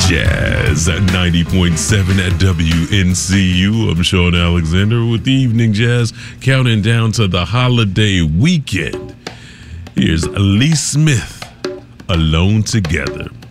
Jazz at 90.7 at WNCU. I'm Sean Alexander with the Evening Jazz, counting down to the holiday weekend. Here's Lee Smith, Alone Together.